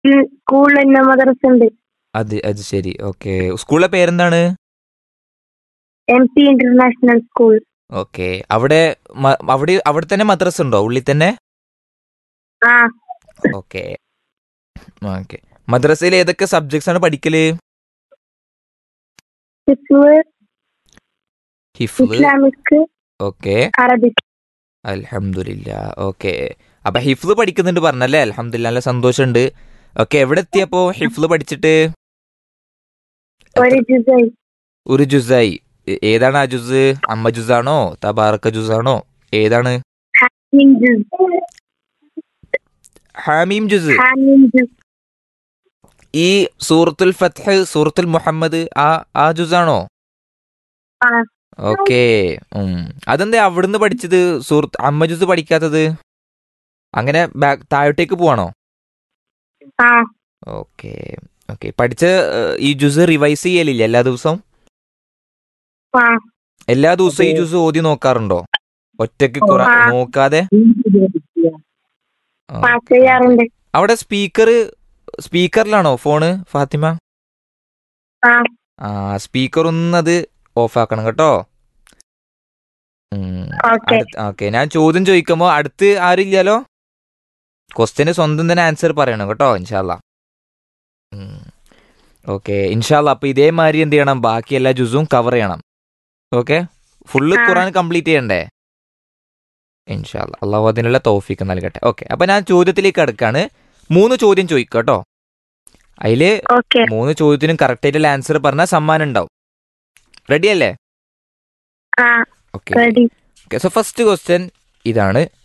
സ്കൂളിൽ തന്നെ മദ്രസ ഉണ്ട്. അത് അത് ശരി. ഓക്കെ, സ്കൂളിലെ പേരെന്താണ്? MP international school. ഓക്കെ, അവിടെ അവിടെ തന്നെ മദ്രസ ഉണ്ടോ, ഉള്ളിൽ തന്നെ? ആ, ഓക്കെ ഓക്കെ. മദ്രസയിൽ ഏതൊക്കെ സബ്ജക്ട്സ് ആണ് പഠിക്കല്? ഹിഫ്ള്, ഹിഫ്ള്. Islamic, okay, Arabic. അൽഹംദുലില്ലാ. ഓക്കെ, അപ്പൊ ഹിഫ്ള് പഠിക്കുന്നുണ്ട് പറഞ്ഞല്ലേ? അൽഹംദുലില്ലാ, നല്ല സന്തോഷമുണ്ട്. ഓക്കെ, എവിടെ എത്തിയപ്പോ ഹിഫ്ള് പഠിച്ചിട്ട്? ഒരു എത്ര? ജുസായി. ഒരു ജുസായി. ഏതാണ് ആ ജുസ്? അമ്മ ജുസാണോ തബാറക്ക ജുസാണോ, ഏതാണ്? ഹാമീം ജുസ്. ഹാമീം ജുസ്. ഹാമീം ജുസ്. ഈ സൂറത്തുൽ ഫത്ഹ്, സൂറത്തുൽ മുഹമ്മദ്, ആ ജുസാണോ? ആ, ഓക്കെ. അതെന്താ അവിടുന്ന് പഠിച്ചത് സൂറത്ത് അമ്മ ജുസ് പഠിക്കാത്തത്? അങ്ങനെ താഴോട്ടേക്ക് പോവാണോ? ആ, ഓക്കെ ഓക്കെ. പഠിച്ച ഈ ജുസ് റിവൈസ് ചെയ്യലില്ല എല്ലാ ദിവസവും? ആ, എല്ലാ ദിവസവും ഈ ജുസ് ഓതി നോക്കാറുണ്ടോ, ഒറ്റയ്ക്ക് ആ, നോക്കാതെ? ആ, ഓക്കെ ഓക്കെ. ചെയ്യാറുണ്ട്. അവിടെ സ്പീക്കറിലാണോ ഫോണ് ഫാത്തിമ? ആ, ആ, സ്പീക്കർ ഒന്നത് ഓഫ് ആക്കണം കേട്ടോ. ഓക്കെ. ഓക്കെ, ഞാൻ ചോദ്യം ചോദിക്കുമ്പോൾ അടുത്ത് ആരില്ലല്ലോ, ക്വസ്റ്റ്യന് സ്വന്തം തന്നെ ആൻസർ പറയണം കേട്ടോ, ഇൻഷാല്ലാ. ഓക്കെ ഇൻഷാല്ലാ. അപ്പൊ ഇതേമാതിരി എന്ത് ചെയ്യണം, ബാക്കി എല്ലാ ജുസും കവർ ചെയ്യണം. ഓക്കെ, ഫുള്ള് ആ, ഖുർആൻ കംപ്ലീറ്റ് ചെയ്യണ്ടേ? ഇൻഷാല്ലാ, അള്ളാഹു അതിനുള്ള തൗഫീക്ക് നൽകട്ടെ. ഓക്കെ, അപ്പൊ ഞാൻ ചോദ്യത്തിലേക്ക് കടക്കാണ്. 3 ചോദ്യം ചോദിക്കുക കേട്ടോ. അതില് ഓക്കെ. 3 ചോദ്യത്തിനും കറക്റ്റ് ആയിട്ടുള്ള ആൻസർ പറഞ്ഞാൽ സമ്മാനം ഉണ്ടാവും. റെഡി അല്ലേ? ആ, okay ready. Okay. So first question ഇതാണ്.